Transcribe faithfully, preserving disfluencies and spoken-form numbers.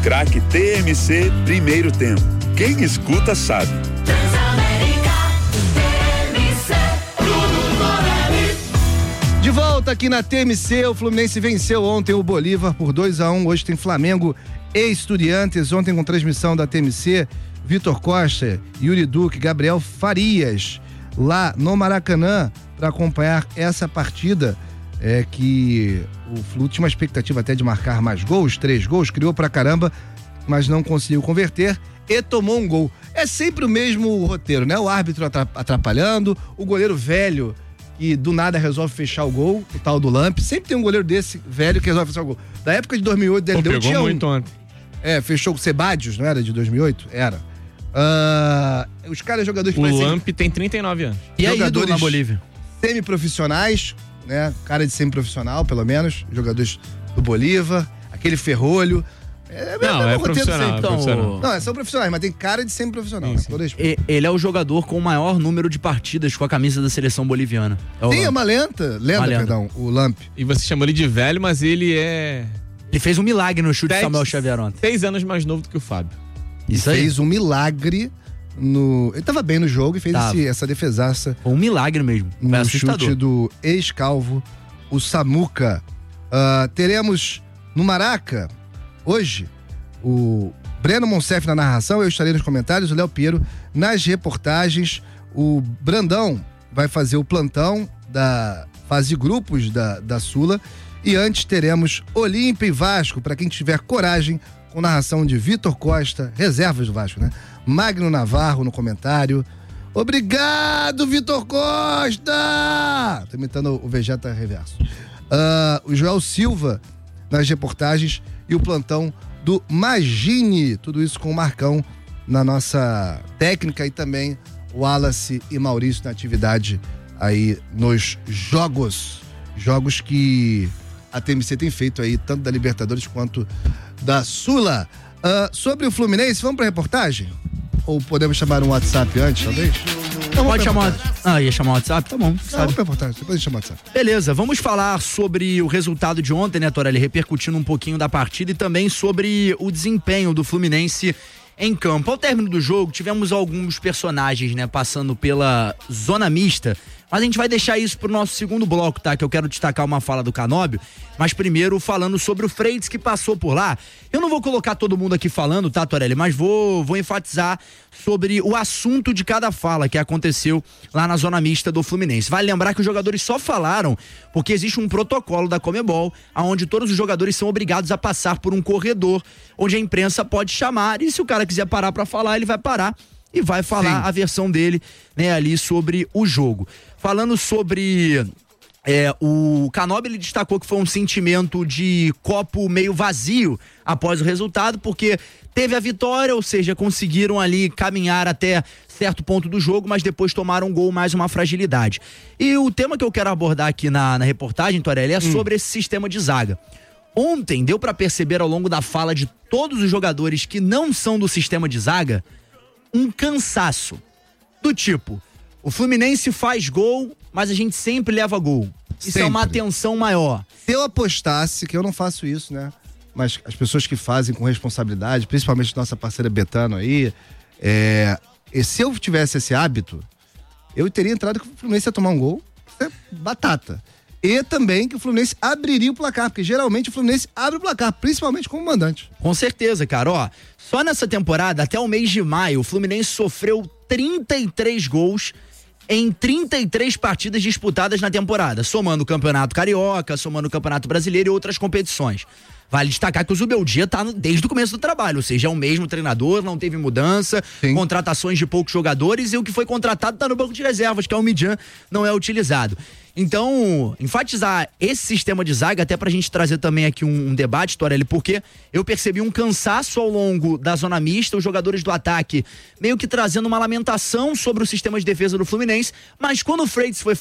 Craque T M C, primeiro tempo. Quem escuta sabe. De volta aqui na T M C, o Fluminense venceu ontem o Bolívar por dois a um. Hoje tem Flamengo e Estudiantes. Ontem com transmissão da T M C, Vitor Costa, Yuri Duque, Gabriel Farias, lá no Maracanã, para acompanhar essa partida. É que o Flu tinha uma expectativa até de marcar mais gols, três gols, criou pra caramba, mas não conseguiu converter e tomou um gol. É sempre o mesmo roteiro, né? O árbitro atrapalhando, o goleiro velho que do nada resolve fechar o gol, o tal do Lamp. Sempre tem um goleiro desse velho que resolve fechar o gol. Da época de dois mil e oito, dele Pô, deu pegou tinha muito um. ontem. É, fechou com o Sebadios, não era de dois mil e oito? Era. Uh, os caras jogadores... O parecem Lamp tem trinta e nove anos. E aí, jogadores na Bolívia? Semiprofissionais, né? Cara de semiprofissional, pelo menos. Jogadores do Bolívar, aquele Ferrolho. É, não, é, é profissional, sempre. é profissional. Não, são profissionais, mas tem cara de semiprofissional. Sim, sim. Né? Ele é o jogador com o maior número de partidas com a camisa da seleção boliviana. É Sim, é uma lenta, lenda, lenda. perdão, o Lamp. E você chamou ele de velho, mas ele é... Ele fez um milagre no chute de Samuel Xavier ontem. Seis anos mais novo do que o Fábio. Isso aí. Fez um milagre no... Ele tava bem no jogo e fez esse, essa defesaça. Foi um milagre mesmo. Foi no assustador. chute do ex-calvo, o Samuca. Uh, teremos no Maraca, hoje, o Breno Monsef na narração, eu estarei nos comentários, o Léo Piero nas reportagens, o Brandão vai fazer o plantão da fase de grupos da, da Sula, e antes teremos Olímpia e Vasco, para quem tiver coragem, com narração de Vitor Costa, reservas do Vasco, né? Magno Navarro no comentário. Obrigado, Vitor Costa! Tô imitando o Vegeta Reverso. Uh, o Joel Silva nas reportagens e o plantão do Magine, tudo isso com o Marcão na nossa técnica e também o Wallace e Maurício na atividade aí nos jogos, jogos que a T M C tem feito aí, tanto da Libertadores quanto da Sula. Uh, sobre o Fluminense, vamos pra reportagem? Ou podemos chamar um WhatsApp antes, talvez? Não, pode chamar. Ah, ia chamar o WhatsApp? Tá bom. Não, Sabe. vamos pra reportagem, depois a gente chama o WhatsApp. Beleza, vamos falar sobre o resultado de ontem, né, Torelli? Repercutindo um pouquinho da partida e também sobre o desempenho do Fluminense em campo. Ao término do jogo, tivemos alguns personagens, né, passando pela zona mista, mas a gente vai deixar isso pro nosso segundo bloco, tá? Que eu quero destacar uma fala do Canóbio, mas primeiro falando sobre o Freitas que passou por lá. Eu não vou colocar todo mundo aqui falando, tá, Torelli? Mas vou, vou enfatizar sobre o assunto de cada fala que aconteceu lá na zona mista do Fluminense. Vale lembrar que os jogadores só falaram porque existe um protocolo da Conmebol, onde todos os jogadores são obrigados a passar por um corredor, onde a imprensa pode chamar, e se o cara quiser parar pra falar, ele vai parar e vai falar Sim. a versão dele, né, ali sobre o jogo. Falando sobre é, o Canóbio, ele destacou que foi um sentimento de copo meio vazio após o resultado, porque teve a vitória, ou seja, conseguiram ali caminhar até certo ponto do jogo, mas depois tomaram um gol, mais uma fragilidade. E o tema que eu quero abordar aqui na, na reportagem, Torelli, é hum. sobre esse sistema de zaga. Ontem deu pra perceber ao longo da fala de todos os jogadores que não são do sistema de zaga um cansaço. Do tipo, o Fluminense faz gol, mas a gente sempre leva gol. Isso sempre. É uma atenção maior. Se eu apostasse, que eu não faço isso, né? Mas as pessoas que fazem com responsabilidade, principalmente nossa parceira Betano aí, é... e se eu tivesse esse hábito, eu teria entrado que o Fluminense ia tomar um gol, é batata. E também que o Fluminense abriria o placar, porque geralmente o Fluminense abre o placar, principalmente como mandante. Com certeza, cara, ó, só nessa temporada, até o mês de maio, o Fluminense sofreu trinta e três gols em trinta e três partidas disputadas na temporada, somando o Campeonato Carioca, somando o Campeonato Brasileiro e outras competições. Vale destacar que o Zubeldia tá no, desde o começo do trabalho, ou seja, é o mesmo treinador, não teve mudança, Sim. contratações de poucos jogadores, e o que foi contratado tá no banco de reservas, que é o Midjan, não é utilizado. Então, enfatizar esse sistema de zaga, até pra gente trazer também aqui um, um debate, Torelli, porque eu percebi um cansaço ao longo da zona mista, os jogadores do ataque meio que trazendo uma lamentação sobre o sistema de defesa do Fluminense, mas quando o Freitas foi